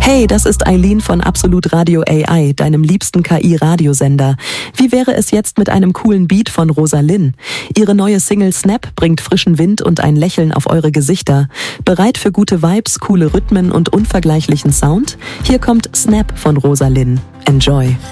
Hey, das ist Eileen von Absolut Radio AI, deinem liebsten KI-Radiosender. Wie wäre es jetzt mit einem coolen Beat von Rosalind? Ihre neue Single Snap bringt frischen Wind und ein Lächeln auf eure Gesichter. Bereit für gute Vibes, coole Rhythmen und unvergleichlichen Sound? Hier kommt Snap von Rosalind. Enjoy!